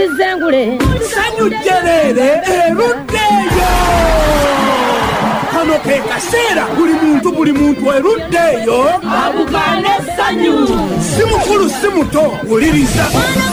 Zengule Sanyu Jerere eruddeyo kano ke kaseera buli muntu eruddeyo abugane sanyu simukulu simuto wuliriza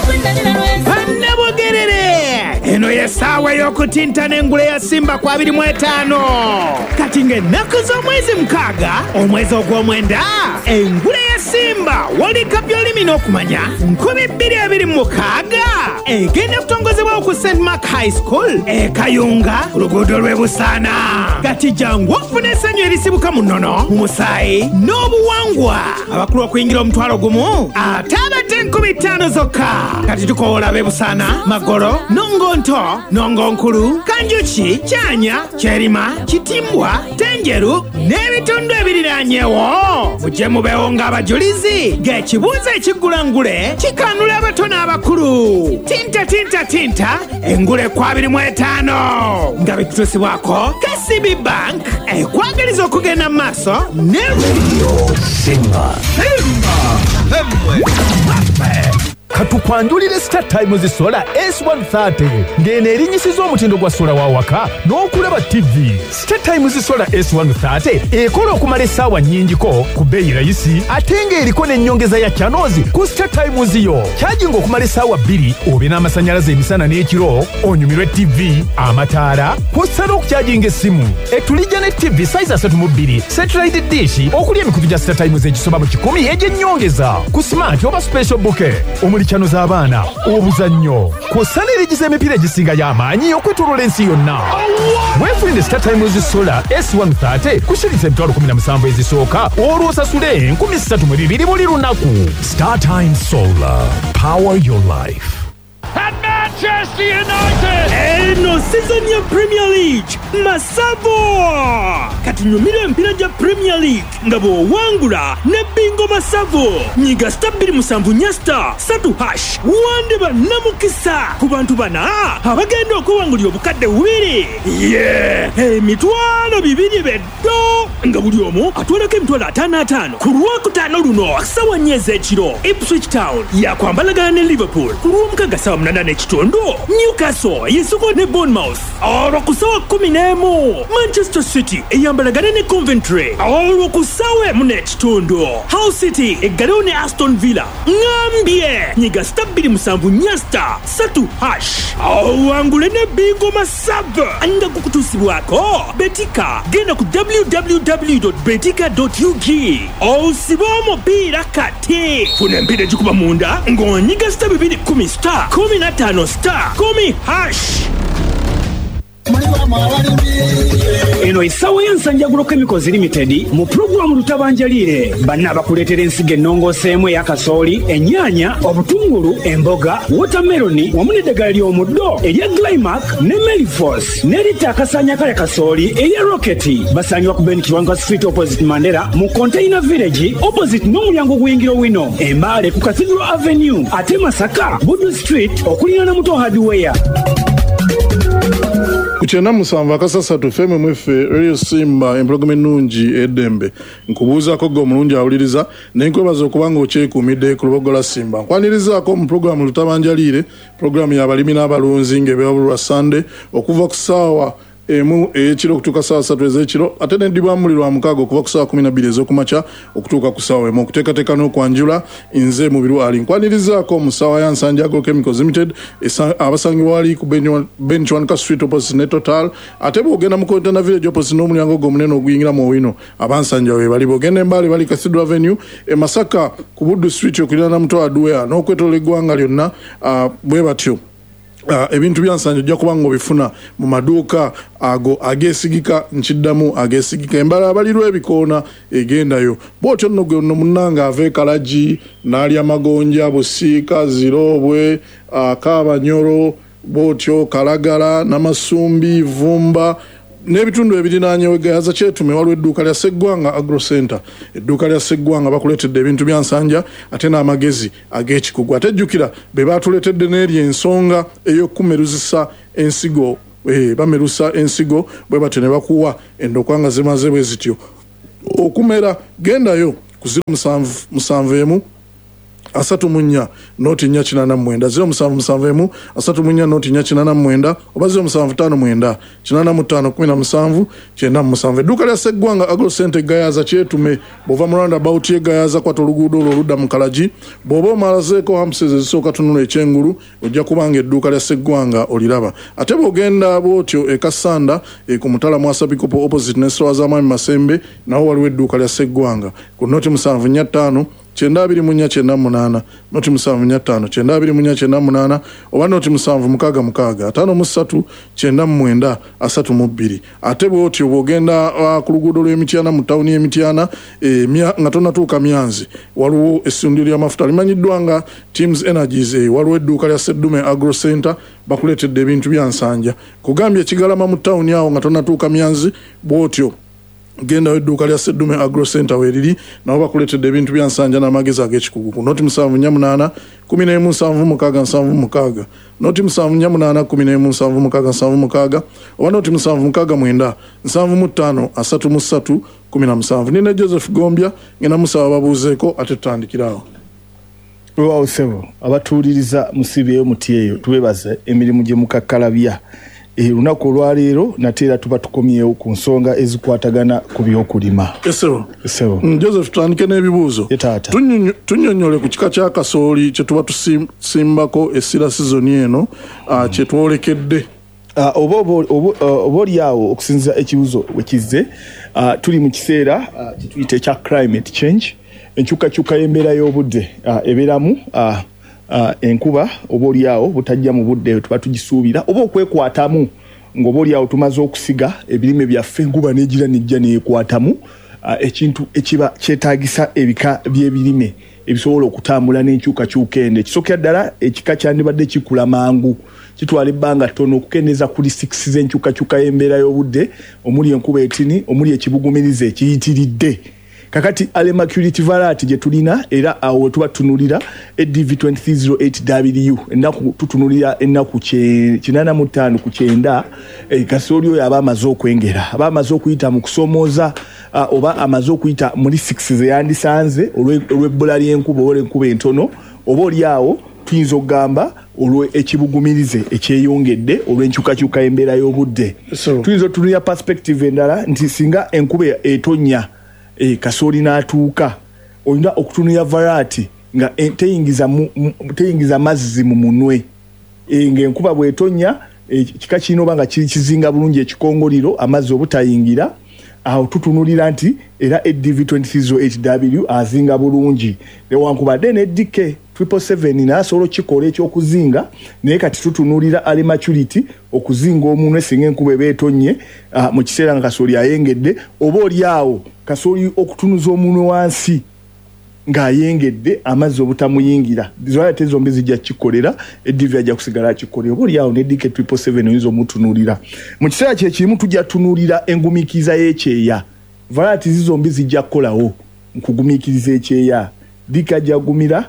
Bannabogerere eno yesaawa y'okutintana engule ya Simba kwa 25 kati ng'ennaku z'omwezi 6 omwezi ogw'omwenda engule ya Simba walika by'olimi n'okumanya 2026 egenda kutongozebwa ku St. Mark High School e Kayunga ku luguudo lw'e Busaana kati jangu ofune essanyu erisibuka mu nnono mu musaayi n'obuwangwa abakulu okuyingira omutwalo gumu ate abadde 50 zokka kati tukoola b'e Busaana Magoro Nongonto Nongonkulu Kanjuki Kyanya Kyerima Kitimbwa Tenjeru n'ebitundu ebiriraanyeewo mujje mubeewo ng'abajulizi ng'ekibuuzo ekiggula ngule kikanula abato n'abakulu tinta engule kwa 25 nga bitutusibwako KCB Bank ekwagaliza okugenda mu maaso ne Radio Simba Katupandulire Star Times Solar S130 ngene erinyisiza omutindo gwa sola wa waka n'okulaba TV. Star Times Solar S130 ekola okumala essaawa nnyingiko ku bbeeyi rayisi ate ng'eriko n'ennyongeza ya channels ku Star Times yo. Charging okumala essaawa 2 obe n'amasannyalaze emisana n'ekiro onyumirwe TV, amataala, kw'ossa n'okucharginga essimu. Etulijja ne TV size 32 satellite dish okuli emikutu gya Star Times egisoba mu 10 egy'ennyongeza ku smart oba special bouquet. Chano z'abaana obuzannyo kw'ossa n'erigiza emipiira egisinga y'amaanyi okwetooloola ensi yonna. Weefunire Star Times Solar S130 kushiriza emitwalo 17 ezisooka olwo osasule 3200 buli lunaku. Star Times Solar, power your life. And Manchester United! Eno season ya Premier League Masavo kati nyumira empira ja Premier League nga bw'owangula ne bingo Masavo nyiga star 2 nya star 3 hash wande bannamukisa ku bantu bana abagenda okuwangulira obukadde 2 emitwalo 2 beddo nga buli omu atwalako emitwalo 5 ku Lwokutaano luno sawa 4 ez'ekiro Ipswich Town yakwambalagana ne Liverpool ku Lwomukaga sawa 8 n'ekitundu Newcastle yesoko ne Bournemouth olwo ku sawa 11 Manchester City eyambalagana ne Coventry olwo ku sawa 1 n'ekitundu Hull City eggalewo ne Aston Villa ngambye nyiga star 2 nya star 3 hash owangule ne bingo Masava nga kukutusibwako Betika genda ku www.betika.ug osiba omupiira kati funa empira gikuba munda ng'onyiga star 210 star 15 star 10 hash. Eno isawa y'ensanjaguro Chemicals Limited mu programu lutabanjalire banna bakuleetera ensigo ennongoseemu eya kasooli, ennyaanya, obutungulu, emboga, watermelon wamu n'eddagala ly'omuddo erya Glymac ne Melifos n'eritta akasaanya kale kasooli erya Rocket. Basangibwa ku Ben Kiwanga Street opposite Mandela mu Container Village opposite n'omulyango gw'ingiro wino Embaale ku Cathedral Avenue ate Masaka Budu Street okuliraana Muto Hardware. Kuchena musanva kasasatu feme mwefe Radio Simba empologome ennungi eddembe nkubuuzaako gwe omulungi awuliriza nenkwebaza okubanga okyekumidde ku lubogola Simba nkwanirizaako mu programu lutabanjaliire programu y'abalimi n'abalunzi ng'ebeera buli lwa Sunday okuva ku ssaawa emu ekiro okutuuka ssaawa 3 ez'ekiro ate n'eddibwa muliro wa mukaaga okuva ku ssaawa 12 ez'okumakya okutuuka ku ssaawa emu okuteekateeka n'okwanjula nze mubiru ali nkwanirizaako mu ssaawa ya Nsanjagro Chemicals Limited abasangibwa wali ku Ben Kiwanuka Street opposite ne Total ate bw'ogenda mu Container Village opposite n'omulyango gw'omunene oguyingira mu Owino abansanja we bali bw'ogenda Embaale bali Cathedral Avenue e Masaka ku Buddu Street okuliraana Muto Hardware n'okwetoola eggwanga lyonna bwe batyo. Ebintu byansanja ojja kubanga obifuna mu maduuka ago ageesigika nkiddamu ageesigika Embala abalirwa ebikoona egendayo bw'otyo nno gwe nno munnanga ava Kalagi n'alya Magonja Busiika Zirobwe Kaabanyoro bw'otyo Kalagala Namasumbi Vumba n'ebitundu ebirinaanyewo Gayaza Kyetume waliwo edduuka lya Sseggwanga Agro Center. Edduuka lya Sseggwanga bakuleetedde ebintu bya nsanja ate n'amagezi ag'ekikugu ate jjukira be baatuleetedde n'eri ensonga ey'okumeruzisa ensigo bamerusa ensigo bwe batyo ne bakuwa endokwa nga zimaze bwe zityo okumera gendayo ku 071 34 noti 489 0771 34 noti 489 oba 0759 85 17 edduuka lya Sseggwanga Agro Center Gayaza kyetume bova mu roundabout ye Gayaza kwata oluguudo oludda mu Kalagi bw'oba omalazeeko hamses ezisooka tunula ekyengulu ojja kubanga edduuka lya Sseggwanga oliraba ate bw'ogenda bw'otyo e Kasanda ku Mutala Mwasa Bikopo opposite n'essaawa z'amaanyi Masembe nawo waliwo edduuka lya Sseggwanga ku noti 745 9498 noti 745 9498 oba noti 766 53 99 32 ate bw'otyo bw'ogenda ku luguudo lw'Emityana mu tawuni y'Emityana nga tonnatuuka Myanzi waliwo essundiro ly'amafuta limanyiddwa nga Teams Energies waliwo edduuka lya Seddume Agro Center bakuleetedde ebintu bya nsanja kugambye ekigalama mu tawuni awo nga tonnatuuka Myanzi bw'otyo genda edduuka lya Seddume Agro Center weriri nabo bakuleetedde ebintu bya nsanja n'amagezi ag'ekikugu ku noti 748 1176 noti 748 1176 oba noti 769 75 33 17 nina Joseph Gombya ngena musaba babuuzeeko ate tutandikirawo. Lwawo sebo abatuuliriza musibyeyo muti eyo tubebaze emirimu gye mukakkalabya lunaku olwaleero nateera tuba tukomyewo ku nsonga ezikwatagana ku by'okulima. Esebo Joseph tutandike n'ebibuuzo tunnyonnyole ku kika kya kasooli kye tuba tusimbako essira sizoni eno kye twolekedde. Oba oliawo okusinziza ekibuuzo wekizze tuli mu kiseera kituyita ekya climate change enkyukakyuka y'embeera y'obudde ebeeramu enkuba oba oliawo butajja mu budde tuba tugisuubira oba okwekwatamu ng'oba oliawo tumaze okusiga ebirime byaffe enkuba n'egira nejja neekwatamu ekintu ekiba kyetaagisa ebika by'ebirime ebisobola okutambula n'enkyukakyuka ende ekisookera ddala ekika kyandibadde kikula mangu kitwala ebbanga ttono okukendeeza kuli 6 z'enkyukakyuka y'embeera y'obudde omuli enkuba etini omuli ekibugumiriza ekiyitiridde kakati Alemacurity variety gye tulina era awo tuba tunulira EDV 2308W ennaku tutunulira ennaku 85 ku 9 kasooli oyo aba amaze okwengera aba amaze okuyita mu kusomooza oba amaze okuyita muri 6 ze yandisanze olw'ebbula ly'enkuba oba enkuba entono oba oliawo tuyinza okugamba olw'ekibugumirize ekyeyongedde olw'enkyukakyuka embeera y'obudde tuyinza otunulira perspective endala nti singa enkuba etonnya kasooli n'atuuka olina okutunulira variety nga teyingiza mazzi mu munwe ng'enkuba bw'etonnya kika kirina oba nga kiri kizinga bulungi ekikongoliro amazzi obutayingira awo tutunulira nti era EDV 2308W azinga bulungi newankubadde ne DK 777 nasobola kikola ekyokuzinga naye kati tutunulira Alemacurity okuzinga omunwe singa enkuba ebeetonye mu kiseera nga kasooli ayengedde oba oliawo kasooli okutunuza omunwe wansi ng'ayengedde amazzi obutamuyingira zoyate zombi zijja kikolera EDV ajja kusigala kikolera oba oliawo ne DK 777 oyinza omutunulira mu kiseera kye kirimu tujja tunulira engumiikiriza y'ekyeya variety zombi zijja kukolawo mu kugumiikiriza ekyeya DK ajja gumira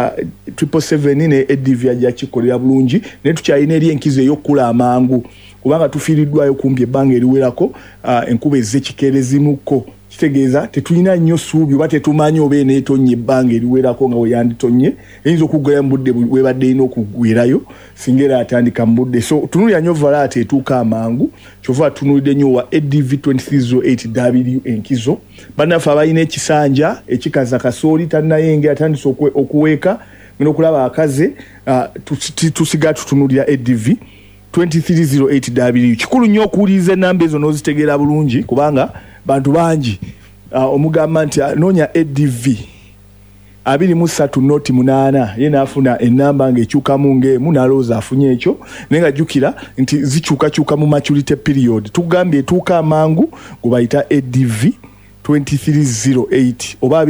777 ne EDV ajja kikolera bulungi naye tukyalina eri enkizo ey'okkula amangu kubanga tufiiriddwayo kumpi ebbanga eriwerako enkuba ez'ekikeerezimukko kitegeeza tetulina nnyo ssuubi oba tetumanyi oba eneetonnya ebbanga eriwerako nga weyanditonye eyinza okuggwera mu budde webadde erina okuggwerayo singa era atandika mu budde so tunulira nnyo variety etuuka amangu kyova tunulidde nnyo wa EDV 2308W enkizo bannaffe abalina ekisanja ekikaza kasooli tannayenga atandise okuweeka ngena okulaba akaze tusiga tutunulira EDV 2308W kikulu nnyo okuwuliriza ennamba ezo n'ozitegeera bulungi kubanga bantu bangi omugamba nti noonya EDV 2308 ye naafuna ennamba ng'ekyukamu ng'emu n'alowooza afunye ekyo naye nga jjukira nti zikyukakyuka mu maturity period tugambye etuuka amangu gwe bayita EDV 2308 oba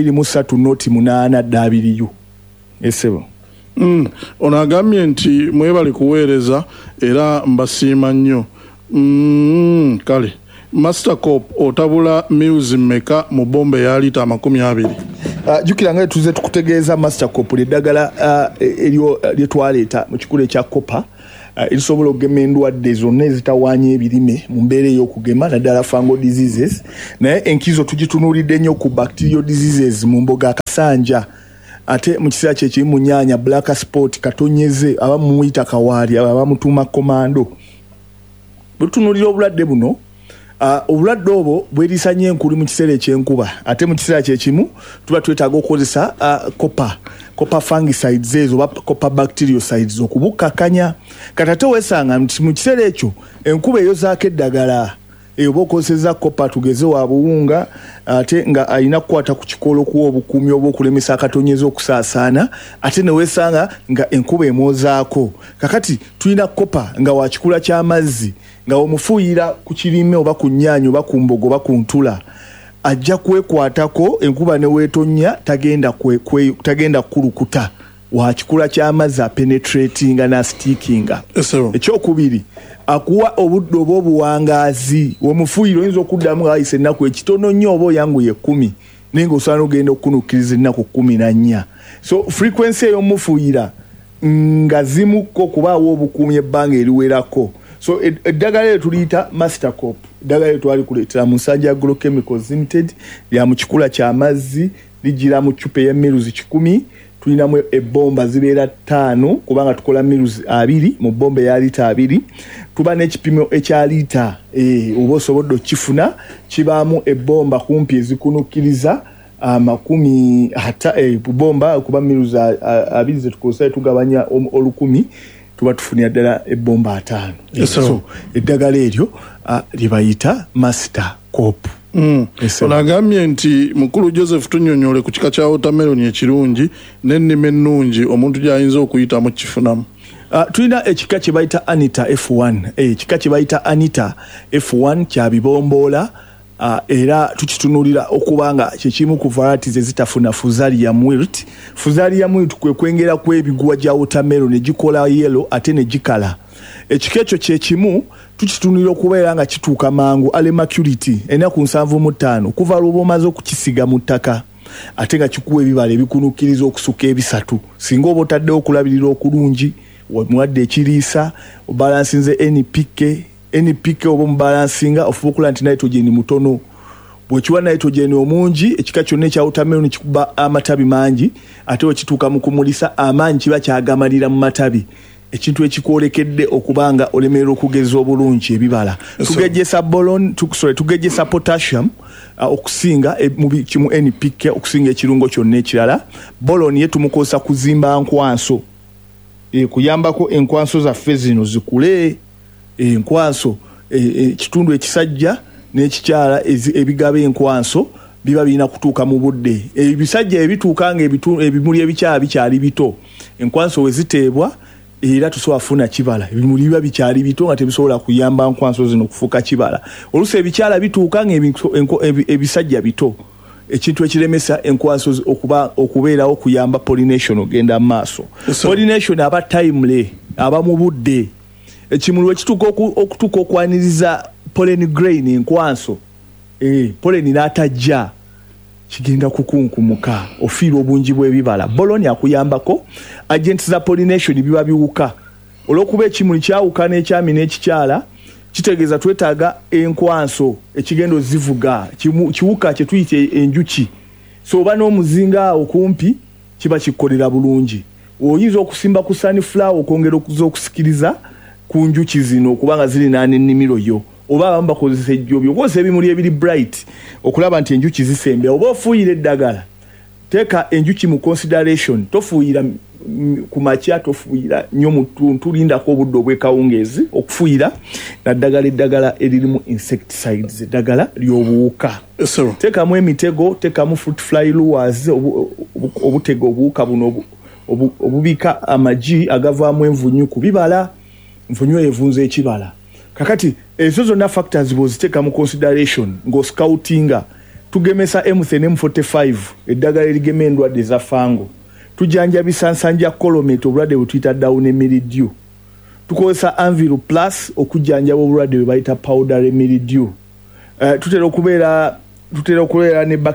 2308W esebo ono agambye nti mwebale kuweereza era mbasiima nnyo kale Mastercorp otabula mills meka mu bomba ya lita 20. Jukira nga tuze tukutegeeza Mastercorp ly'eddagala lyetwaleeta mu kikula ekya copper erisobola okugema endwadde zonna ezitawaanya ebirime mu mbeera ey'okugema naddala fungal diseases naye enkizo tugitunuulidde nnyo ku bacterial diseases mu mboga akasanja ate mu kiseera kye kiri mu nnyanya black spot katonyeze abamu muyita kawaali abamutuma komando butunulira obulwadde buno obulwadde obwo bwerisa nnyo enkulu mu kiseera ekyenkuba ate mu kiseera kye kimu tuba twetaaga okukozesa copper fungicides ezo oba copper bactericides okubukkakanya kati ate weesanga nti mu kiseera ekyo enkuba eyozaako eddagala oba okozeseza copper tugeze wa buwunga ate nga alina kukwata ku kikolo kuwa obukuumi oba okulemesa akatonyeza okusaasaana ate ne weesanga nga enkuba emwozaako kakati tulina copper nga wa kikula ky'amazzi nga omufuuyira ku kirime oba ku nnyaanya oba ku mbogo oba ku ntula ajja kwekwatako enkuba ne weetonya tagenda kulukuta wa kikula ky'amazzi apenetratinga nasitikinga ekyokubiri akuwa obudde oba obuwangaazi omufuuyiro oyinza okuddamu ayise ennaku ekitono nnyo oba oyanguye 10 naye ng'osaana ogenda okunukkiriza ennaku 14 so frequency ey'omufuuyira nga zimukko kubaawo obukuumi ebbanga eriwerako so eddagala eryo tuliyita Mastercop eddagala eryo twali kuleetera mu Nsanja Agrochemicals Limited lya mu kikula ky'amazzi ligira mu ccupa ey'emiruzi 10 tulinamu ebbomba zibeera 5 kubanga tukola miruzi 2 mu bomba ya lita 2 tuba n'ekipimo ekya lita oba osobodde okifuna kibaamu ebbomba kumpi ezikunukkiriza 10 bomba kuba miruzi 2 zetukozesa tugabanya 10 tuba tufunira ddala ebbomba 5 so eddagala eryo libayita Mastercop. Onagambye nti mukulu Joseph tunyonyole ku kika kya watermelon ekirungi n'ennima ennungi omuntu gy'ayinza okuyitamu kifunamu. Tulina ekika kye bayita Anita F1 ekika kye bayita Anita F1 kya bibomboola era tukitunulira okubanga kyekimu ku varieties ezitafuna Fusarium wilt. Fusarium wilt kwe kwengera kw'ebiguwa gya watermelon egikola yellow ate ne gikala. Ekika ekyo kyekimu tukitunulira okubeera nga kituuka mangu ale maturity ennaku 75 kuva lwoba omaze okukisiga mu ttaka ate nga kikuwa ebibala ebikunukkiriza okusukka ebisatu singa oba otaddewo okulabirira okulungi muwadde ekiriisa obalansinze NPK oba omubalansinga ofuba okula nti nitrogen mutono bw'ekiwa nitrogen omungi ekika kyonna ekya watermelon kikuba amatabi mangi ate wekituuka mu kumulisa amaanyi kiba kyagamalira mu matabi ekintu ekikwolekedde okubanga olemerera okugeza obulungi ebibala tugejesa potassium okusinga mu NPK okusinga ekirungo kyonna ekirala bolon ye tumukozesa kuzimba nkwanso kuyambako enkwanso zaffe zino zikule enkwanso ekitundu ekisajja n'ekikyala ebigaba enkwanso biba birina kutuuka mu budde ebisajja ebituuka nga ebimuli ebikyala bikyali bito enkwanso we ziteebwa era tusobola kufuna kibala ebimuli biba bikyali bito nga tebisobola kuyamba nkwanso zino okufuuka kibala oluusi ebikyala bituuka nga ebisajja bito ekintu ekiremesa enkwanso okubeerawo kuyamba pollination ogenda mu maaso pollination aba timely aba mu budde ekimuli ekituuka okutuuka okwaniriza pollen grain enkwanso pollen n'atajja kigenda kukunkumuka ofiira obungi bw'ebibala boloni akuyambako agents za pollination biba biwuka olw'okuba ekimuli kyawuka n'ekyami n'ekikyala kitegeeza twetaaga enkwanso ekigendo zivuga kiwuka kye tuyite enjuki so oba n'omuzinga awo kumpi kiba kikolera bulungi oyinza okusimba ku sunflower okwongera okusikiriza ku njuki zino kubanga zirina n'ennimiro yo oba abamu bakozesa ejjobi okozesa ebimuli ebiri bright okulaba nti enjuki zisembe oba ofuuyira eddagala teeka enjuki mu consideration tofuuyira ku makya tofuuyira nnyo mu ttuntu lindako obudde obw'ekawungeezi okufuuyira naddagala eddagala eririmu insecticides eddagala ly'obuwuka teekamu emitego teekamu fruit fly lures obutego obuwuka buno obubika amagi agavaamu envunyu ku bibala envunyu evunza ekibala kakati ezo zonna factors bw'oziteeka mu consideration ng'oscoutinga tugemesa M10 M45 eddagala erigema endwadde za fango tujanjabisa nsanja colomate obulwadde bwe tuyita down mildew tukozesa Anvil Plus okujjanjaba obulwadde bwe bayita powdery mildew tutera okubeera ne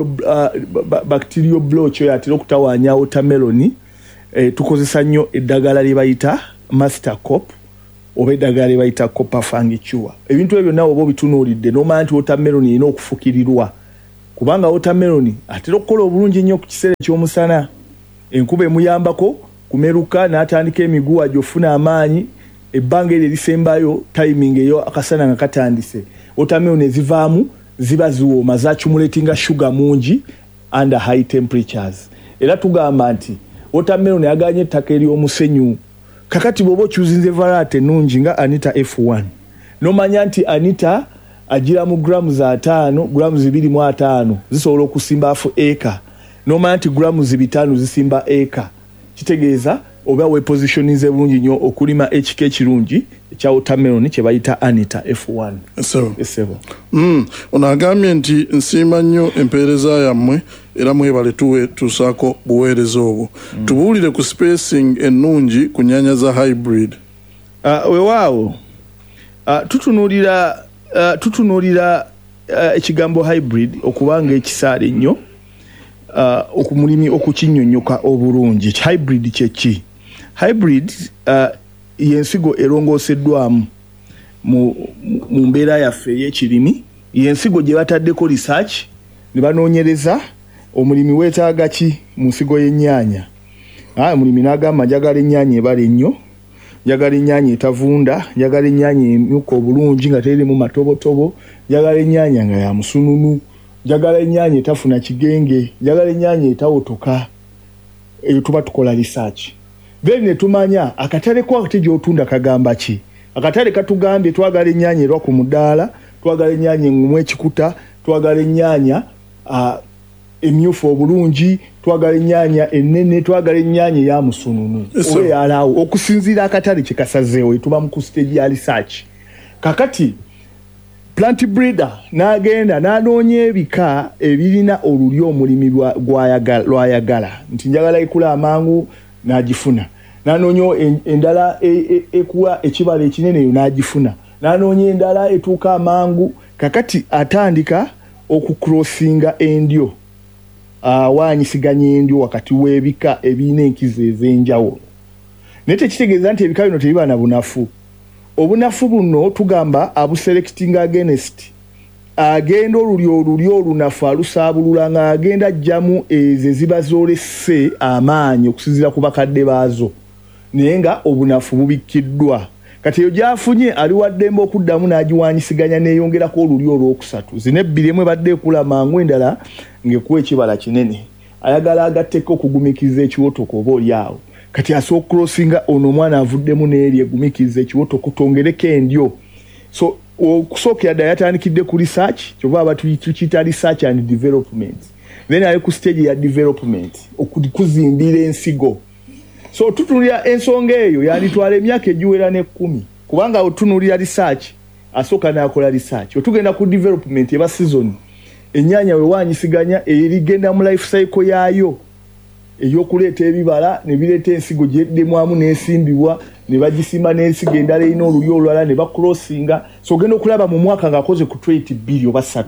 bacterial blotch yatera okutawaanya watermelon tukozesa nnyo eddagala lye bayita Mastercop oba eddagala lye bayita copper fungicide ebintu ebyo nawe oba obitunuulidde n'omanya nti watermelon erina okufukirirwa kubanga watermelon atera okukola obulungi nnyo ku kiseera ekyomusana enkuba emuyambako kumeruka n'atandika emiguwa ajofuna amaanyi ebbanga eryo erisembayo timing eyo akasana nga katandise watermelon ezivaamu ziba ziwooma zaccumulatinga sugar mungi under high temperatures era tugamba nti watermelon yaganye ettaka ery'omusenyu kakati bw'oba okyuzinze variety ennungi nga Anita F1 nomanya nti Anita agira mu grams 5 grams 2.5 zisobola okusimba afu eka nomanya nti grams 5 zisimba eka kitegeeza oba we positionize bulungi nnyo okulima HK kirungi ekya watermelon kye bayita Anita F1 esebo onagambye nti nsiima nnyo empeereza yammwe era mwebale tusaako buweereza obwo tubuulire ku spacing ennungi ku nnyaanya za hybrid weewaawo tutunuulira ekigambo hybrid okubanga ekisaale nnyo okumulimi okukinnyonnyoka obulungi hybrid kyeki hybrid yensigo erongooseddwamu mu mbeera yaffe ey'ekirimi yensigo gye bataddeko research ne banoonyereza omulimi weetaaga ki mu nsigo y'ennyaanya omulimi n'agamba njagala ennyaanya ebala ennyo njagala ennyaanya etavunda njagala ennyaanya emyuka obulungi nga terimu matobotobo njagala ennyaanya nga ya musununu njagala ennyaanya etafuna kigenge njagala ennyaanya etawotoka eyo tuba tukola research then ne tumanya akatale kwakati gy'otunda kagamba ki akatale katugambye twagala ennyaanya erwa ku mudaala twagala ennyaanya engumu ekikuta twagala ennyaanya emyufu obulungi twagala ennyaanya ennene twagala ennyaanya eya musununu oyalaawo okusinziira akatale kye kasazeewo etuba mu ku stage ya research kakati plant breeder n'agenda n'anoonya ebika ebirina oluli omulimi lwayagala nti njagala ekula amangu n'agifuna n'anoonya endala ekuwa ekibala ekinene eyo n'agifuna n'anoonya endala etuuka amangu kakati atandika okucrossinga endyo waanyisiganya endyo wakati w'ebika ebirina enkizo ez'enjawulo naye tekitegeeza nti ebika bino tebiba na bunafu obunafu buno tugamba abuselecting against agenda oluli olunafu alusaabulula nga agenda ajjamu ezo ziba zoolese amaanyi okusinziira ku bakadde baazo naye nga obunafu bubikkiddwa kati eyo gyafunye ali waddembe okuddamu n'agiwanyisiganya neeyongerako oluli olwokusatu zino ebbiri emu ebadde ekula mangu endala ng'ekuwa ekibala kinene ayagala agatteko okugumikiriza ekiwotoko oba oli awo kati asooka crossinga ono omwana avuddemu n'eri egumikiriza ekiwotoko tongereko endyo so okusookera ddala yatandikidde ku research kyova aba tukiyita research and development then ali ku stage ya development okuzimbira ensigo so tutunulira ensonga eyo yalitwala emyaka egiwera ne10 kubanga otunulira research asooka n'akola research otugenda ku development eba season ennyaanya we wanyisiganya erigenda mu life cycle yaayo eyokuleeta ebibala ne bireeta ensigo gyeddemwamu n'esimbibwa ne bagisimba n'ensigo endala erina oluli olulala ne bacrossinga so ogenda okulaba mu mwaka ng'akoze ku trait 2 oba 3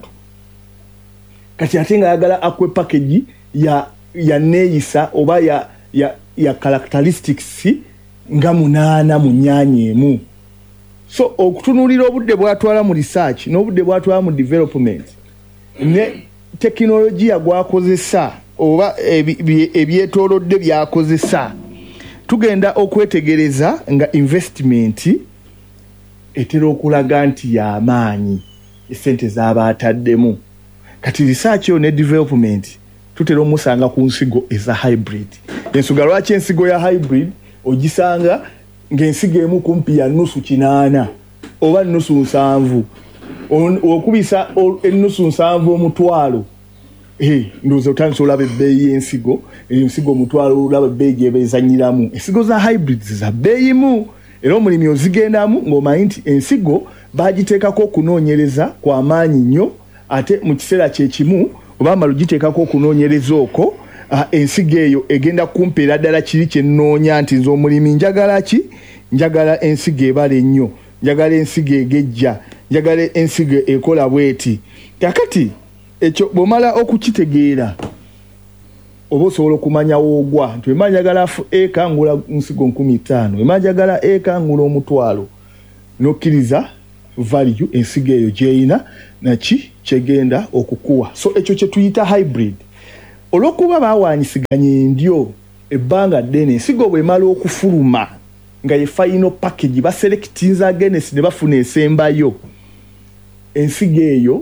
kati ate ng'ayagala akwe package ya neeyisa oba ya characteristics nga 8 mu nnyaanya emu so okutunuulira obudde bwatwala mu research n'obudde bwatwala mu development ne tekinologiya gwakozesa oba ebyetoolodde byakozesa tugenda okwetegereza nga investment etera okulaga nti y'amaanyi esente z'abaataddemu kati research yo ne development tutera omusanga ku nsigo eza hybrid ensuga lwaki ensigo ya hybrid ogisanga ng'ensigo emu kumpi ya nusu 8 oba nusu 7 okubisa enusu 7 omutwalo ndoza otandise olaba ebbeeyi y'ensigo ensigo omutwalo olaba ebbeeyi gyebezanyiramu ensigo za hybrid za bbeeyimu era omulimi ozigendamu ng'omanyi nti ensigo bagiteekako okunoonyereza kwa maanyi nnyo ate mu kiseera kyekimu oba mala ogiteekako okunoonyereza okwo ensigo eyo egenda kumpeera ddala kiri kye nnoonya nti nze omulimi njagala ki njagala ensigo ebala ennyo njagala ensigo egejja njagala ensigo ekola bweti kakati ekyo bw'omala okukitegeera oba osobola okumanya woogwa nti wema njagala eka ngula nsigo 15,000 wema njagala eka ngula omutwalo n'okkiriza value ensigo eyo gyeyina naki kyegenda okukuwa so ekyo kye tuyita hybrid olw'okuba bawanyisiganya endyo ebbanga ddene ensigo bw'emala okufuluma nga ye final package baselectinza Guinness ne bafuna ensembayo ensigo eyo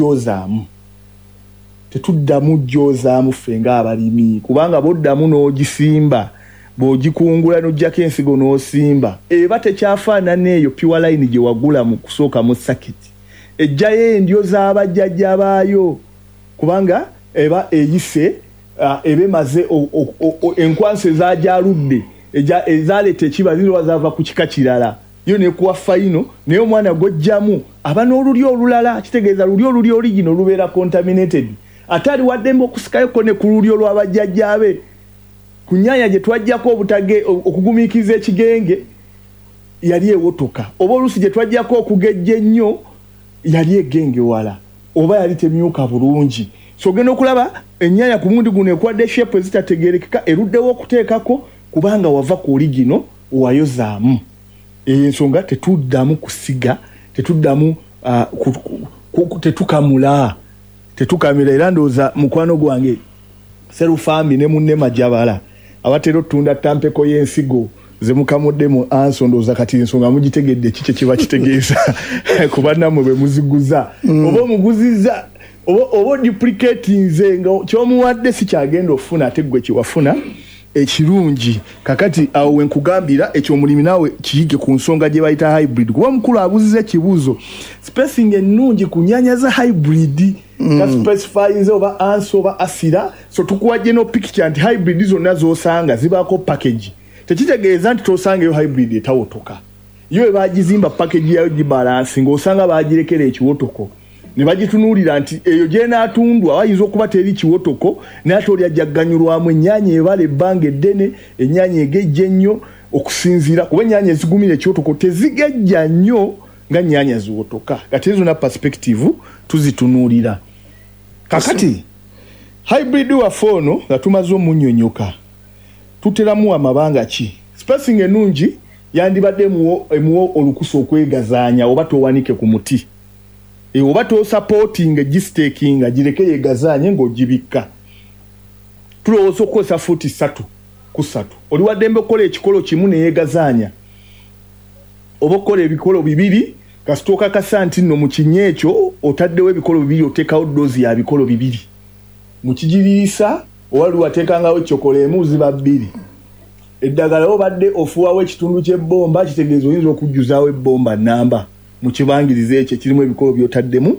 tetuddamu gyozaamu ffe ng'abalimi kubanga boddamu n'ogisimba bw'ogikungula n'oggyako ensigo n'osimba eba tekyafaanana eyo pure line gye wagula mu kusooka mu saketi ejjayo endyo z'abajjajja baayo kubanga eba eyise eba emaze enkwanso ezaagyaludde ezaleeta ekiba zirwa zaava ku kika kirala yo nekuwa fayino naye omwana gojjamu aba n'olulyo olulala kitegeeza lulyo oluli origino lubeera contaminated ate ali waddembe okusikayoko ne ku lulyo lw'abajjajjaabe ku nnyanya gye twajjako obutage okugumiikiriza ekigenge yali ewotoka oba oluusi gye twajjako okugejja ennyo yali egenge wala oba yali temyuka bulungi so ogenda okulaba ennyanya ku mundi guno ekwadde shepu ezitategerekeka eruddewo okuteekako kubanga wava ku origino wayozaamu ensonga tetuddamu kusiga tetuddamu tetukamira era ndowooza mukwano gwange Serufambi ne munne Majabala abatera ottunda tampeko y'ensigo zemukamudde mu anso ndowooza kati ensonga mugitegedde kiki kiba kitegeeza kuba nammwe bwe muziguza oba omuguziza oba duplicatinze nga kyomuwadde si kyagenda ofuna ate gwe kiwafuna ekirungi kakati awo wenkugambira ekyomulimi naawe kiyige ku nsonga gye bayita hybrid kuba mukulu abuziza ekibuuzo spacing ennungi ku nnyanya za hybrid ka specifies oba anso oba asira so tukuwajje no picture nti hybrid zonna z'osanga zibaako package tekitegeeza nti tosangayo hybrid etawotoka yo ebagizimba package yayo gibalansi ng'osanga bagirekera ekiwotoko ne bagitunuulira nti eyo gy'enaatundwa wayinza okuba teri kiwotoko naye ate oli ajjagganyulwamu ennyaanya ebala ebbanga eddene ennyaanya egejja ennyo okusinziira kuba ennyaanya ezigumira ekiwotoko tezigejja nnyo nga nnyaanya ziwotoka kati ezo na perspective tuzitunuulira kakati hybrid waffe ono nga tumaze omunnyonnyoka tuteramu amabanga ki spacing ennungi yandibadde emuwo olukusa okwegazaanya oba towanike ku muti oba tosupporting gistaking gireke yegazaanye ng'ogibikka tulowooza okukozesa fuuti 3 oli waddembe okukola ekikolo kimu ne yeegazaanya oba okukola ebikolo 2 kasitooka kasa nti nno mu kinnya ekyo otaddewo ebikolo 2 oteekawo doozi ya bikolo 2 mu kigiriisa oba lwateekangawo ekyokola emu ziba 2 eddagala obadde ofuwawo ekitundu ky'ebbomba kitegeeza oyinza okujjuzaawo ebbomba namba mu kibangiriza ekyo kirimu ebikolo byotaddemu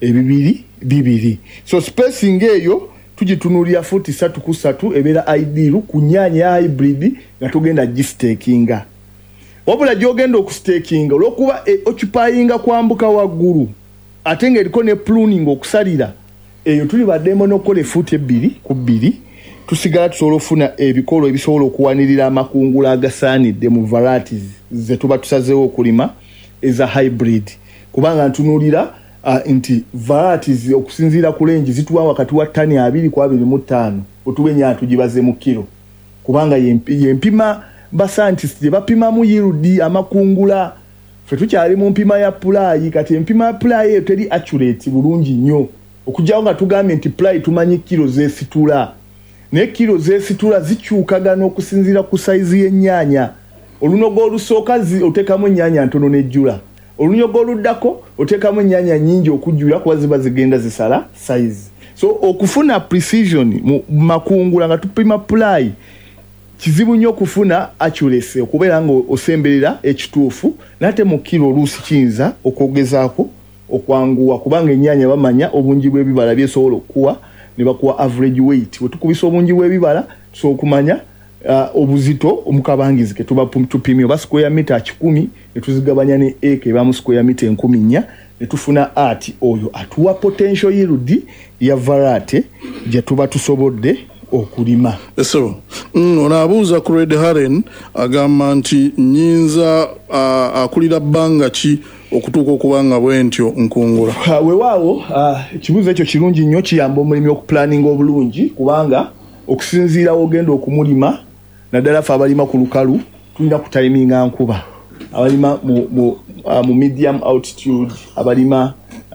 ebibiri so spacing eyo tugitunuulira fuuti 3 ebeera ideal ku nnyanya ya hybrid nga tugenda gistakinga wabula gy'ogenda okustakinga olw'okuba occupyinga kwambuka waggulu ate ng'eriko ne pruning okusalira eyo tuli baddemu n'okukola fuuti 2 tusigala tusobola ofuna ebikolo ebisobola okuwanirira amakungula agasaanidde mu varieties ze tuba tusazeewo okulima eza hybrid kubanga ntunuulira nti varieties okusinziira ku lengi zituwa wakati wa ttani 2 ku 25 otuwenya tugibaze mu kilo kubanga yempima ba scientists gye bapimamu yield amakungula ffe tukyali mu mpima ya pulayi kati empima ya pulayi eyo teri accurate bulungi nnyo okugyawo nga tugambye nti pulayi tumanyi kilo z'esitula naye kilo z'esitula zikyukagana okusinziira ku sayizi y'ennyaanya olunogo olusooka oteekamu ennyaanya ntono n'ejjula olunyogo oluddako oteekamu ennyaanya nnyingi okujjula kuba ziba zigenda zisala sayizi so okufuna precision mu makungula nga tupima pulayi kizibu nnyo okufuna accuracy okubeera nga osemberera ekituufu nate mu kilo oluusi kiyinza okwogezaako okwanguwa kubanga ennyaanya bamanya obungi bw'ebibala byesobola okuwa ne bakuwa average weight wetukubisa obungi bw'ebibala tusobola okumanya obuzito omukabangizi ke tuba tupimye oba square meter 10 ne tuzigabanya ne eka eba mu square meter 10 ne tufuna ati oyo atuwa potential yield ya variety gye tuba tusobodde okulima. So, onaabuuza ku Red Haren agamba nti nyinza akulira bbanga ki okutuuka okubanga bwentyo nkungula. Weewaawo ekibuuzo ekyo kirungi nnyo kiyamba omulimi okupulaninga obulungi kubanga okusinziira ogenda okumulima naddala ffe abalima ku lukalu tulina kutayiminga nkuba abalima mu medium altitude abalima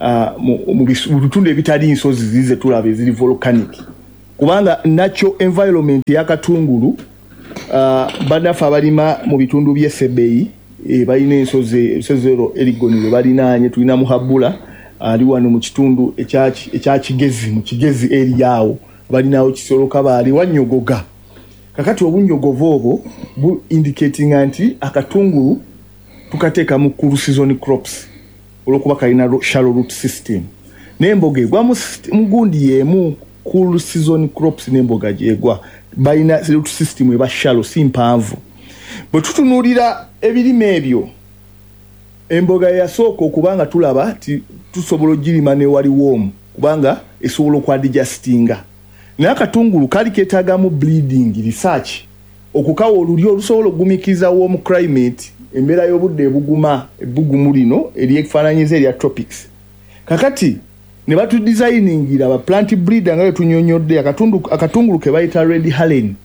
mu bitundu ebitali nsozi zize tulaba eziri volcanic kubanga natural environment yakatungulu banafa abalima mu bitundu by'Essebeyi balina ensozero erigonero balinaanye tulina muhabula ali wano mu kitundu ekya Kigezi mu Kigezi eriyawo balinawo kisoloka baali wanyogoga kakati obunyogovu obwo bu indicating anti akatungulu tukateeka mu cool season crops olwokuba kalina shallow root system n'emboga egwa mu gundi yemu cool season crops n'emboga gyegwa balina root system eba shallow si mpanvu bwe tutunuulira ebirime ebyo emboga yasooka okubanga tulaba tusobola ogirima ne wali woomu kubanga esobola okwadigestinga naye akatungulu kali keetaagamu bleeding research okukawa olulyo olusobola okugumiikiriza woomu climate embeera y'obudde ebbugumu lino eryekifaananyiza erya tropics kakati ne batudesigningira ba plant breeder nga bwe tunyonyodde akatungulu ke bayita Red Helen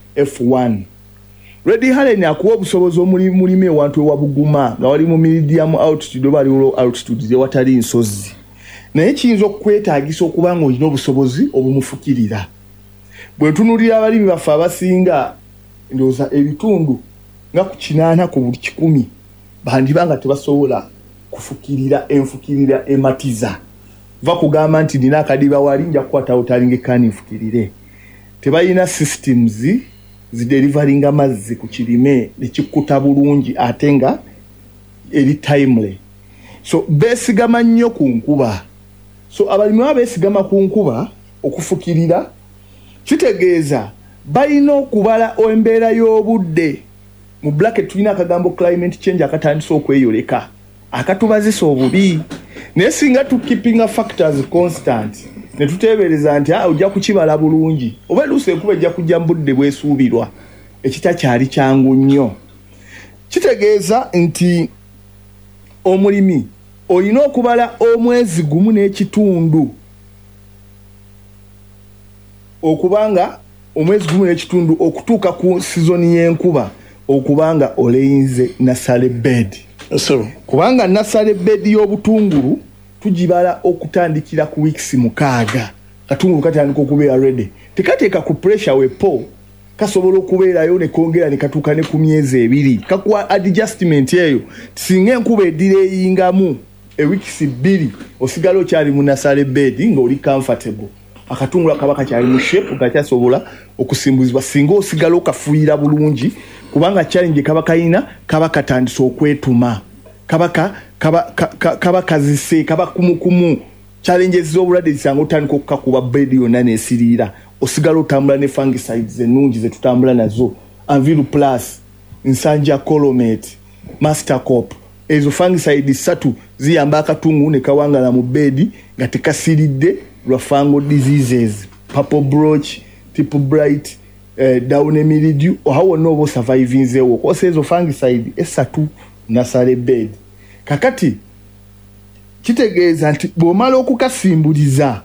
F1 Red Helen akuwa obusobozi omulimi ewantu ewa buguma nga wali mu medium altitude oba low altitude ewatali nsozi naye kiyinza okwetaagisa okuba nga olina obusobozi obumufukirira bwe ntunuulira abalimi baffe abasinga ndowooza ebitundu nga ku 8 ku buli 100 bandiba nga tebasobola kufukirira enfukirira ematiza va kugamba nti nina akadiba wali nja kukwata otalinga ekani nfukirire tebalina systems zidelivering amazzi ku kirime nekikuta bulungi ate nga eri timely so besigama nnyo ku nkuba so abalimi besigama ku nkuba okufukirira kitegeeza balina okubala embeera y'obudde mu bracket tulina akagambo climate change akatandisa okweyoleka akatubazisa obubi naye singa tukeepinga factors constant ne tuteebereza nti ojja kukibala bulungi oba luuse enkuba ejja kujja mu budde bwesuubirwa ekitakyali kyangu nnyo kitegeeza nti omulimi olina okubala omwezi gumu n'ekitundu okubanga omwezi gumu n'ekitundu okutuuka ku sizoni y'enkuba okubanga oleyinze nasale bed kubanga nasale bed y'obutungulu tugibala okutandikira ku weeks 6 katungulu katandika okubeera ready tekateeka ku pressure wepo kasobola okubeerayo ne kongera ne katuuka ne ku myezi 2 kakuwa adjustment eyo singa enkuba edireyingamu weeks 2 osigala okyali mu nasale bed ng'oli comfortable akatungulu akaba kakyali mu shape kakyasobola okusimbuzibwa singa osigala okafuuyira bulungi kubanga challenge kaba kayina kaba katandisa okwetuma kaba kazise kaba kumukumu challenges z'obulwadde zisanga otandika okukakuba bed yonna n'esiriira osigala otambula ne fungicides ennungi ze tutambula nazo Anviru Plus Nsanja Colomate Mastercop ezo fungicides 3 ziyamba akatungulu ne kawangala mu bed nga tekasiridde lwa fungal diseases purple blotch tip blight downy mildew ohawo nobo surviving zewo osezo fungicide esatu nasale bed kakati kitegeeza nti bw'omala okukasimbuliza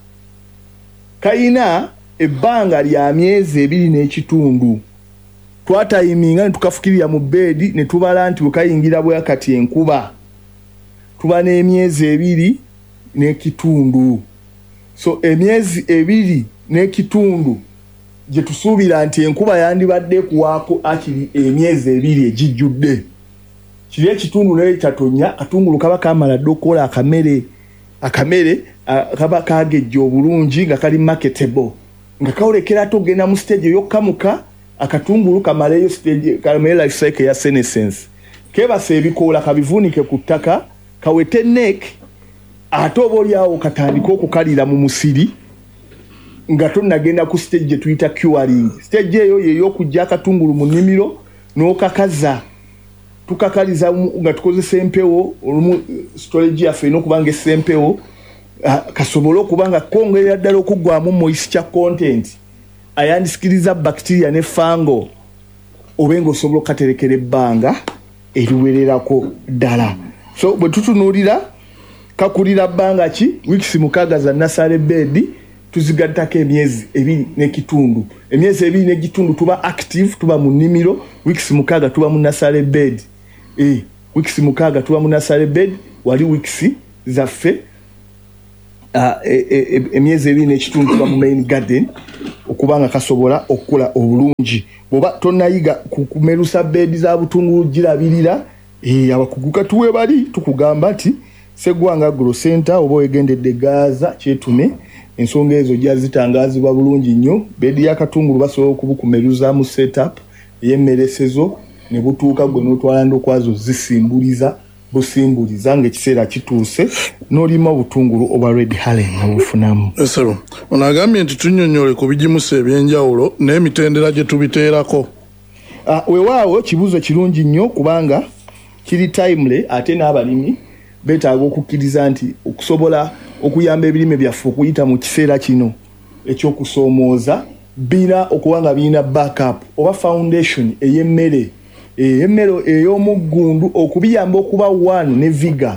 kayina ebbanga lya myezi 2 n'ekitundu twatayiminga ne tukafukirira mu bedi ne tubala nti bwekayingira bwakati enkuba tuba n'emyezi 2 n'ekitundu so emyezi 2 n'ekitundu gye tusuubira nti enkuba yandibadde kuwaako akiri emyezi 2 egijjudde kiri ekitundu naye kitatonya katungulu kaba kamala dde okukola akamere kaba kagejja obulungi nga kali marketable nga kawolekera togenda mu stage ey'okkamuka akatungulu kamaleyo stage kamere life cycle ya senescence kebasa ebikoola kabivuunike ku ttaka kawete neck ate oba oliawo katandika okukalira mu musiri nga tonnagenda ku stage gye tuyita curing stage eyo yey'okujja akatungulu mu nnimiro n'okakaza tukakaliza nga tukozesa empewo olumu storage yaffe n'okubanga essempewo kasobola okubanga kongerera ddala okuggwamu moisture content ayandisikiriza bacteria ne fungal obenga osobola okukaterekera ebbanga eriwererako ddala so bwe tutunuulira kakulira bbanga ki weeks 6 za nasale bed tuzigattako emyezi 2 n'ekitundu emyezi 2 n'ekitundu tuba active tuba mu nnimiro weeks 6 tuba mu nasale bed weeks 6 tuba mu nasale bed wali weeks zaffe emyezi 2 n'ekitundu mu main garden okubanga kasobola okukula obulungi. Boba tonayiga kumerusa bedi za butungulu girabirira abakuguka tuwe bali tukugamba ati Segwanga Agro Center obo egendedde Gaza kyetume ensonga ezo jazitangazibwa bulungi nnyo. Bedi ya katungulu basobola okubukumeruza mu setup yemeresezo ne butuuka gwe n'otwala ndokwazo zisimbuliza busimbuliza ng'ekiseera kituuse n'olima obutungulu oba red halen obufunamu. Esebo onagambye nti tunnyonnyole ku bigimusa ebyenjawulo n'emitendera gye tubiteerako. Weewaawo kibuuzo kirungi nnyo kubanga kiri timely ate n'abalimi beetaaga okukkiriza nti okusobola okuyamba ebirime byaffe okuyita mu kiseera kino ekyokusoomooza bina okuba nga birina backup oba foundation ey'emmere ey'omuggundu okubiyamba okuba wanu ne viga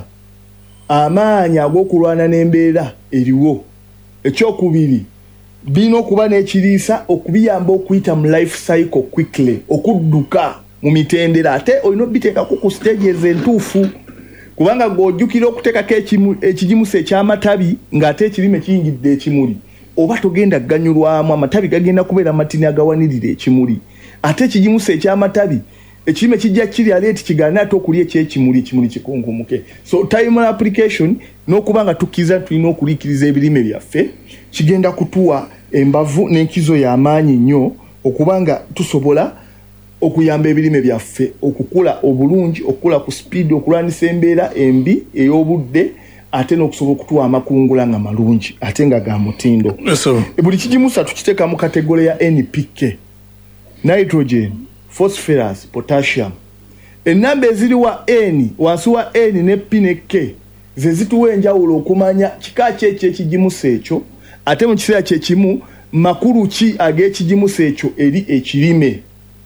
amaanyi ag'okulwana n'embeera eriwo. Ekyokubiri bina okuba n'ekiriisa okubiyamba okuyita mu life cycle quickly okudduka mu mitendera ate olina obiteekako ku stages entuufu kubanga gw'ojjukira okuteekako ekigimusa eky'amatabi ng'ate ekirime kiyingidde ekimuli oba togenda ganyulwamu amatabi gagenda kubeera matini agawanirira ekimuli ate ekigimusa eky'amatabi ekirime kijja kirya leeti kigaana ate okulya ekyekimuli ekimuli kikunkumuke. So time application n'okuba nga tukkiriza tulina okuliikiriza ebirime byaffe kigenda kutuwa embavu n'enkizo y'amaanyi nnyo okuba nga tusobola okuyamba ebirime byaffe okukula obulungi okukula ku speed okulwanisa embeera embi ey'obudde ate n'okusobola okutuwa amakungula nga malungi ate nga ga mutindo. Buli kigimusa tukiteeka mu kategole ya NPK, nitrogen, phosphorus, potassium. Ennamba eziri wa N wansi wa N ne P ne K ze zituwa enjawulo okumanya kika ki ekigimusa ekyo ate mu kiseera kyekimu makulu ki ag'ekigimusa ekyo eri ekirime.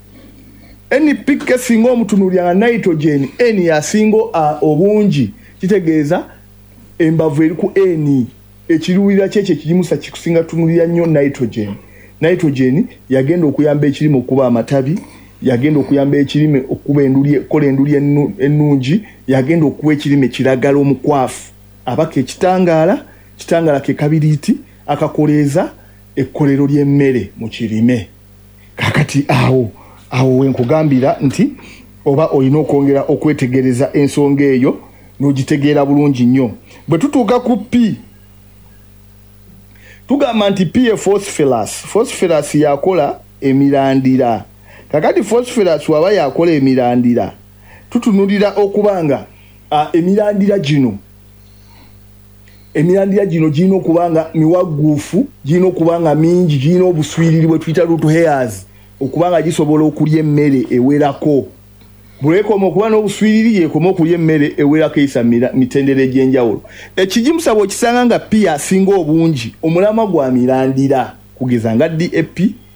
NPK singa omutunuulira nga nitrogen N yasinga obungi kitegeeza embavu eri ku N ekiruwirira kyekyo ekigimusa kikusinga tunulira nnyo nitrogen. Nitrogen yagenda okuyamba ekirime okuba amatabi, yagenda okuyamba ekirime okuba kola enduli ennungi, yagenda okuwa ekirime kiragala omukwafu abaka ekitangaala ke kabiriiti akakoleeza ekkolero ly'emmere mu kirime. Kakati awo wenkugambira nti oba olina okwongera okwetegereza ensonga eyo n'ogitegeera bulungi nnyo. Bwe tutuuka ku P tugamba nti P phosphorus yakola emirandira. Kakati phosphorus waba yakola emirandira tutunulira okubanga emirandira gino girina okubanga miwaguufu, girina okubanga mingi, girina obuswiriri bwe tuyita root hairs okubanga gisobola okulya emmere ewerako. Bwekoma okuba n'obuswiriri yeekoma okulya emmere ewerako eyisa mitendera egy'enjawulo. Ekigimusa bw'okisanga nga P asinga obungi omulamwa gwa mirandira kugeza nga DAP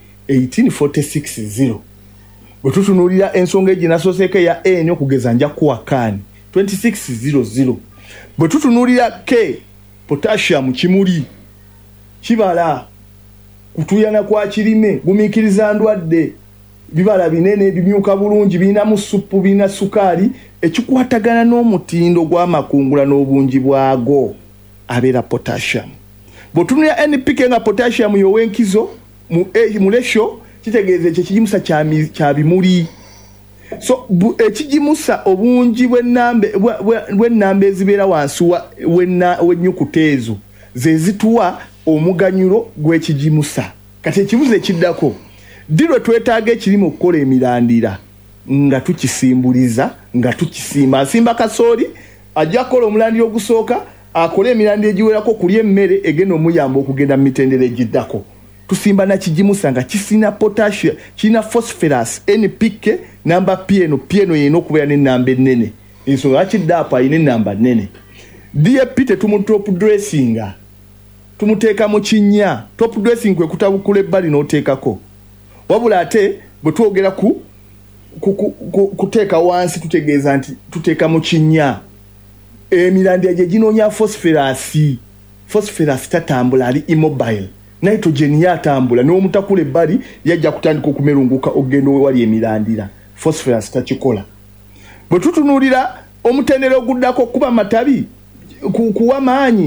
18460. Bwe tutunuulira ensonga eginasoseeko ya N okugeza nja kuwakaani 2600. Bwe tutunuulira K potassium kimuli kibala kutuyana kwa kirime gumiikiriza ndwadde bibala binene bimyuka bulungi birinamu suppu birina sukaali ekikwatagana n'omutindo gw'amakungula n'obungi bwago abeera potassium. Bw'otunulira NPK nga potassium y'ow'enkizo mu ratio kitegeeza ekyo ekigimusa kya bimuli. So ekigimusa obungi bw'ennamba ezibeera wansi w'ennyukuta ezo ze zituwa omuganyulo gw'ekigimusa. Kati ekibuzo ekiddako ddirwe twetaaga ekirime okukola emirandira nga tukisimbuliza nga tukisimba. Asimba kasooli ajja kukola omulandira ogusooka akole emirandira egiwerako kulya emmere egenda omuyamba okugenda mu mitendera egiddako. Tusimba na kigimusa nga kisina potassium, kirina phosphorus, NPK, namba P eno yena okubeera n'ennamba ennene. Ensonga lwaki DAP alina ennamba nnene. DAP tetumutopu dressinga, tumuteeka mu kinnya. Top dressing kwe kutabukula ebbali n'oteekako. Wabula ate bwe twogera kuteeka wansi tutegeeza nti tuteeka mu kinnya. Emirandira gye ginoonya phosphorus tatambula, ali immobile. Nitrogen yatambula n'omutakula ebbali yajja kutandika okumerunguka okugenda wali emirandira. Phosphorus takikola. Bwe tutunuulira omutendera oguddako okuba matabi kuwa maanyi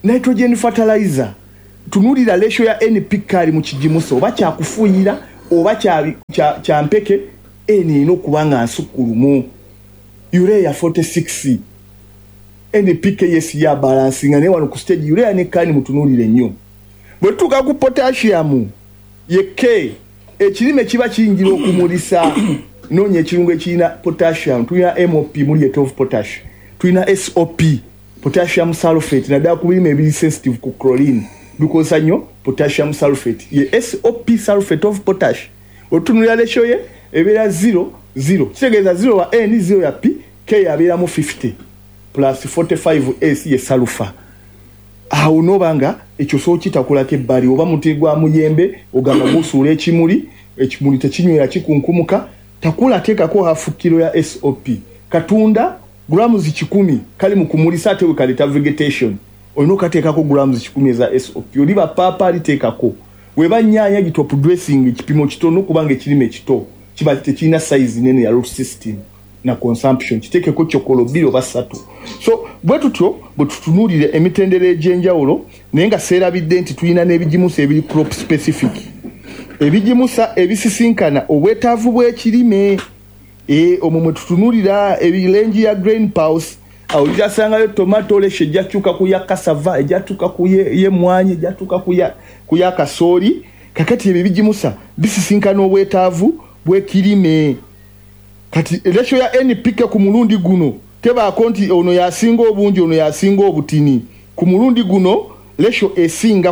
nitrogen fertilizer tunulira ratio ya NPK ali mu kijimuso oba kya kufuuyira oba kya mpeke eno kubanga nsukulumu urea 46 NPK yes ya balancing ne wano ku stage urea ne kani mutunulire nnyo bwe tuka ku potassium ye K ekirime kiba kiyingira okumulisa nonya ekirungo ekirina potassium tulina MOP muli 12 potash tulina SOP potassium sulfate naddala ku birime ebiri sensitive ku chlorine because nnyo potassium sulfate ye SOP sulfate of potash otunulira ratio ye ebeera 0 0 kitegeeza 0 wa N 0 ya P K yabeera mu 50 plus 45 S ye sulfur awo nobanga ekyo so kitakulako ebbali oba muti gwa muyembe ogamba gusuula ekimuli tekinywera kikunkumuka takula teekako hafu kilo ya SOP katunda grams 10 kali mu kumulisa ate wekaleta vegetation olina okateekako grams 10 eza SOP oliba papa aliteekako weba nyaanya gitop dressing ekipimo kitono kubanga ekirime kito kiba tekirina size nene ya root system na consumption kiteekeko chokolo 2 oba 3 so bwe tutyo bwe tutunulire emitendera egy'enjawulo naye nga seerabidde nti tulina n'ebigimusa ebiri crop specific ebigimusa ebisisinkana obwetaavu bw'ekirime omwo mwe tutunulira ebirengi ya grain pulse awo lijyasangayo tomato leshe ejjatuuka ku ya cassava ejjatuuka ku y'emmwanyi ejjatuuka ku ya kasooli kakati ebyo ebigimusa bisisinkana obwetaavu bw'ekirime kati ratio ya NPK ku mulundi guno tebaako nti ono yasinga obungi ono yasinga obutini ku mulundi guno ratio esinga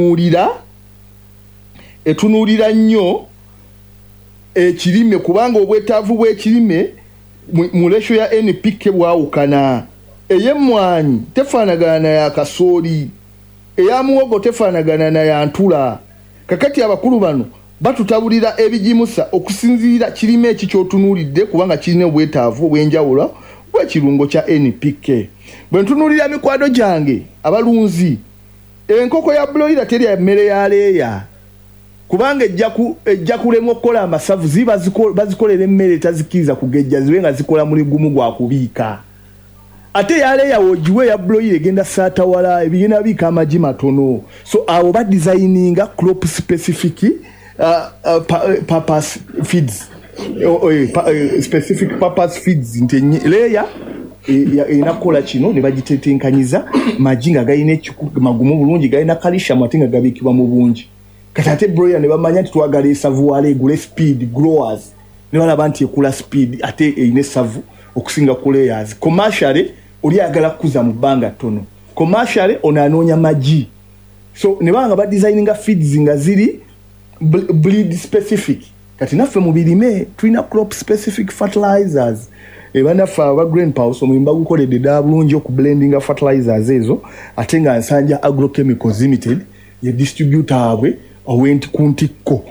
etunuulira nnyo ekirime kubanga obwetaavu bw'ekirime mu ratio ya NPK bwawukana ey'emmwanyi tefaanagana na ya kasooli eya muwogo tefaanagana na ya ntula kakati abakulu bano batutabulira ebigimusa okusinziira kirime eki kyotunuulidde kubanga kirina obwetaavu obw'enjawulo bw'ekirungo kya NPK bwe ntunuulira mikwado gyange abalunzi enkoko ya broiler terya mmere ya leeya kubanga ejja kulema okukola amasavu bazikolera emmere etazikiriza kugejja zibe nga zikola muli gumu gwa kubiika ate yaleeya wogiwe ya broiler egenda saatawala ebigenda biika amagi matono so awo badesigninga crop specific purpose feeds specific purpose feeds nti leeya inakola kino ne bagitetenkanyiza magi nga galina magumu bulungi galina calcium ate nga gabiikibwa mu bungi kati ate broiler ne bamanya nti twagala esavuwala egula speed growers ne balaba nti ekula speed ate eyina esavu okusinga ku layers commercially oli agala kukuza mu bbanga ttono commercially ono anoonya magi so ne banga badesigninga feeds nga ziri breed specific kati naffe mu birime tulina crop specific fertilizers banaffe aba grain pulse omuyimba gukoledde ddala bulungi okublendinga fertilizers ezo ate nga Nsanja Agrochemicals Limited ye distributor abwe ow'entikko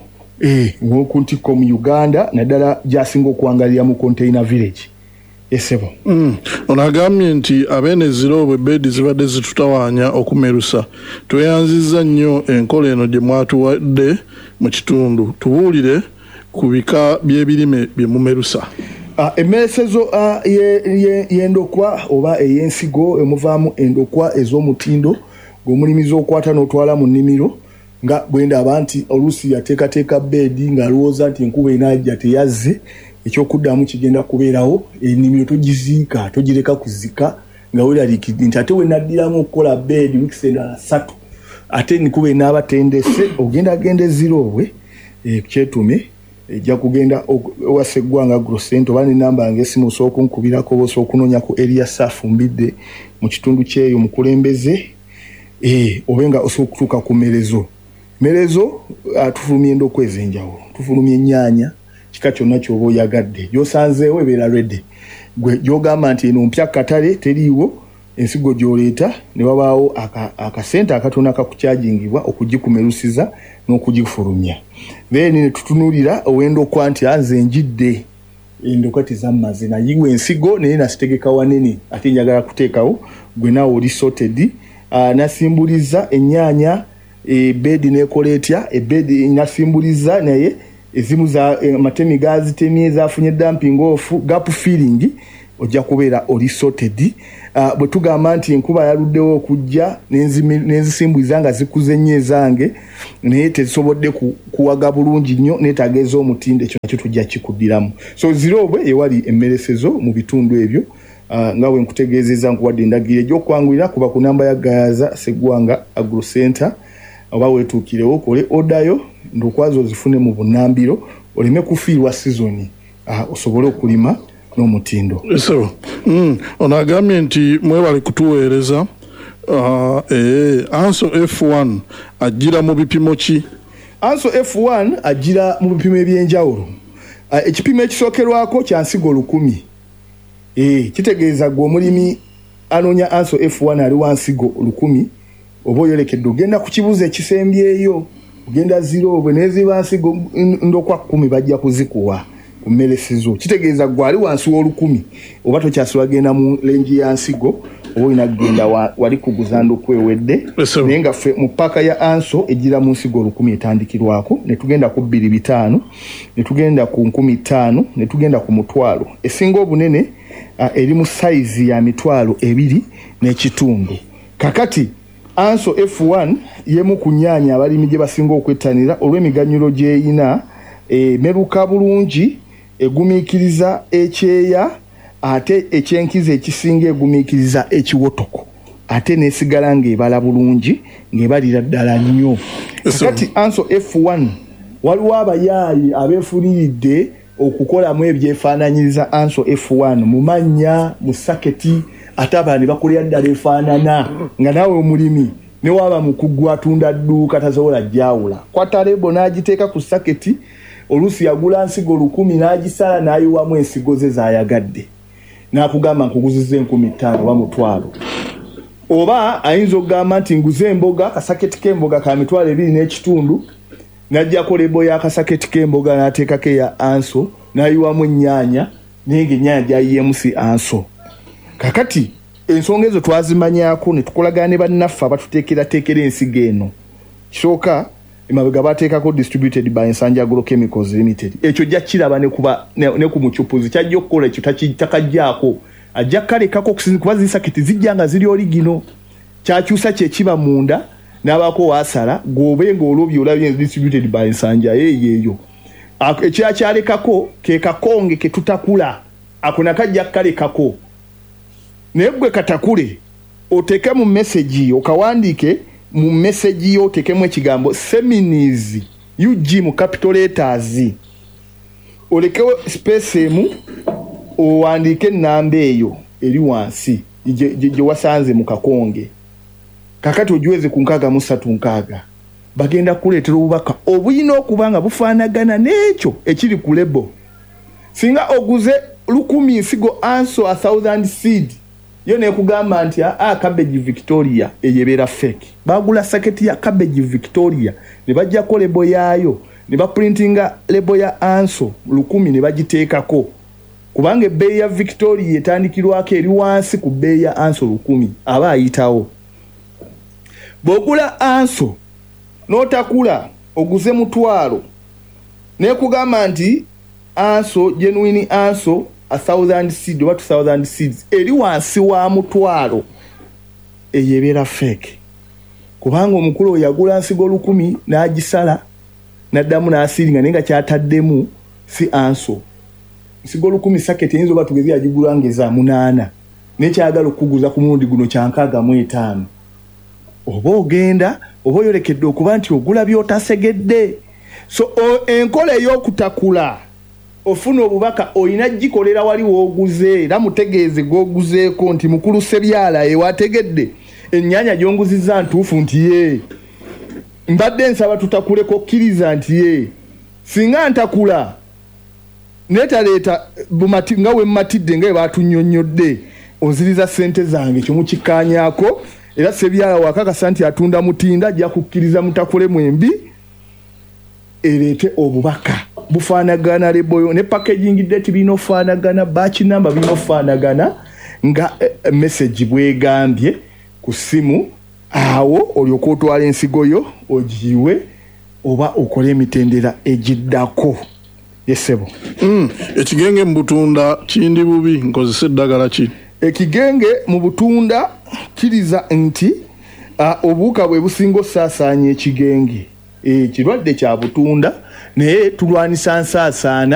ku mu Uganda naddala gyasinga okwangalira mu container village esebo onagambye nti ab'eneziro bwe bedi zibadde zitutawaanya okumerusa tweyanzizza nnyo enkola eno gye mwatuwadde mu kitundu tubuulire ku bika by'ebirime bye mumerusa emmeresezo y'endokwa oba ey'ensigo emuvaamu endokwa ez'omutindo ng'omulimizi okwata n'otwala mu nnimiro nga bwendaba nti oluusi yateekateeka beedi ng'alowooza nti enkuba enajja teyazze ekyokuddamu kigenda kubeerawo ennimiro togiziika togireka kuzika nga weeraliikidde nti ate wenaddiramu okukola beedi wiikisi endala 3 ate enkuba enaaba tendese ogenda eziroobwe kyetume ejja kugenda owasa eggwanga Agrocent oba n'ennamba ng'essimu osooka okunkubirako oba osooka okunoonya ku area Safumbidde mu kitundu kyeyo mukulembeze oba nga osooka okutuuka ku mmerezo tufulumya endokwa ez'enjawulo tufulumya ennyaanya kika kyonna ky'oba oyagadde gy'osanzeewo ebeera redde gwe gy'ogamba nti eno mpya katale teriiwo ensigo gy'oleeta ne wabaawo akasente akatono akakukyagingibwa okugikumerusiza n'okugifulumya then ne tutunuulira ow'endokwa nti nze njidde endokwa tezammaze nayiwa ensigo naye nasitegeka wanene ate njagala kuteekawo gwe naawe oli sorted nasimbuliza ennyaanya ebedi n'ekola etya ebedi nasimbuliza naye ezimu za matemi gazitemye zafunye dumping off gap filling ojja kubeera oli sorted. Bwe tugamba nti enkuba yaluddewo okujja n'enzisimbuiza nga zikuze nnyo ezange naye tezisobodde kuwaga bulungi nnyo neetaageeza omutindo, ekyo nakyo tujja kikuddiramu. So Zirobwe ewali emmeresezo mu bitundu ebyo nga bwe nkutegeezezza nkuwadde endagiro egy'okwangulira kuba ku namba ya Gayaza Sseggwanga Agro Center oba weetuukirewo okole odayo ndokwazo ozifune mu bunnambiro oleme kufiirwa sizoni osobole okulima n'omutindo. So, ono agambye nti mwebale kutuweereza Anso F1 ajira mu bipimo ki? Anso F1 ajira mu bipimo ebyenjawulo. Ekipimo ekisookerwako kya nsigo 1,000. Kitegeeza gwe omulimi anoonya Anso F1 ali wa nsigo 1,000 oba oyolekedde ogenda ku kibuuzo ekisembyeyo ogenda Zirobwe n'eziba nsigo ndokwa 10 bajja kuzikuwa ku mmeresezo. Kitegeeza gwe ali wansi w'olukumi oba tokyasula genda mu lengi ya nsigo oba olina kugenda wali kuguza ndokwewedde naye nga ffe mu paaka ya Anso ejira mu nsigo 1,000 etandikirwako ne tugenda ku 2,500 ne tugenda ku 5,000 ne tugenda ku 1,000. Esinga obunene eri mu saizi ya 2.2 kakati Anso F1 yemu ku nnyaanya abalimi gye basinga okwettanira olw'emiganyulo gy'eyina meruka bulungi egumiikiriza ekyeya ate ekyenkiza ekisinga egumiikiriza ekiwotoko ate nesigala ng'ebala bulungi ng'ebalira ddala nnyo. Kakati Anso F1 waliwo abayaayi abeefuliridde okukolamu ebyefaananyiriza Anso F1 mu mannya mu saketi ate abaana ne bakolera ddala efaanana nga naawe omulimi ne waba mukugu atunda dduuka tasobola jjawula kwata lebo n'agiteeka ku saketi oluusi yagula nsigo 1,000 n'agisala n'ayiwamu ensigo ze z'ayagadde n'akugamba nkuguzizza 5,000 oba 1,000 oba ayinza okugamba nti nguze emboga akasaketi k'emboga ka 2.2 n'ajjako lebo y'akasaketi k'emboga n'ateekako eya Anso n'ayiwamu ennyaanya naye ng'ennyaanya gy'ayiyeemu si Anso. Kakati ensonga ezo twazimanyaako ne tukolagana ne bannaffe abatuteekerateekera ensigo eno. Kisooka emabega bateekako distributed by Nsanja Agrochemicals Limited. Ekyo jja kiraba ne ku mucupuzi kyajja okukola ekyo takajjaako ajja kalekako kuba zisaketi zijja nga ziri oligino kyakyusa kye kiba munda n'abaako waasala gwobe ng'olobye olabye distributed by Nsanja eyo ekyakyalekako ke kakonge ke tutakula ako nakajja kalekako naye gwe katakule oteeke mu message okawandiike mu message oteekemu ekigambo Seminis UG mu capital letters olekewo space emu owandiike ennamba eyo eri wansi gye wasanze mu kakonge kakati ogiweze ku 636 bagenda kuleetera obubaka obulina okuba nga bufaanagana n'ekyo ekiri ku lebo. Singa oguze 1,000 nsigo Anso 1,000 seed yo nekugamba nti Cabbage Victoria eyebeera fake. Bagula saketi ya Cabbage Victoria ne bajjako lebo yaayo ne baprintinga lebo ya Anso 1,000 ne bagiteekako kubanga ebbeeyi ya Victoria etandikirwako eri wansi ku bbeeyi ya Anso 1,000 aba ayitawo. Bw'ogula Anso n'otakula oguze 1,000 nekugamba nti Anso genuine Anso 1,000 seed oba 2,000 seeds eri wansi wa 1,000 eyebeera fake kubanga omukulu yagula nsigo 1,000 n'agisala n'addamu n'asiringa naye nga kyataddemu si Anso. Nsigo 1,000 saketi eyinza oba tugeze yagigula ngeza 8 nekyagala okuguza ku mulundi guno kya 65 oba ogenda oba oyolekedde okuba nti ogula by'otasegedde. So enkola ey'okutakula ofuna obubaka oyina gikolera wali wooguze era mutegeeze gw'oguzeeko nti mukulu Sebyala ewategedde ennyaanya gy'onguzizza ntuufu nti ye mbadde nsaba tutakuleko okkiriza nti ye singa ntakula neetaleeta nga we mmatidde nga we baatunnyonnyodde onziriza ssente zange ekyo mukikkaanyaako era Sebyala wakakasa nti atunda mutinda ajja kukkiriza mutakule mwembi ereete obubaka bufaanagana leboyo ne packaging date binofaanagana batch number binofaanagana nga message bwegambye ku simu awo olyoka otwala ensigo yo ogiwe oba okole emitendera egiddako yesebo ekigenge mu butunda kindi bubi nkozesa eddagala ki ekigenge mu butunda kiriza nti obuuka bwe businga osaasaanya ekigenge kirwadde kya butunda naye tulwanisa nsaasaana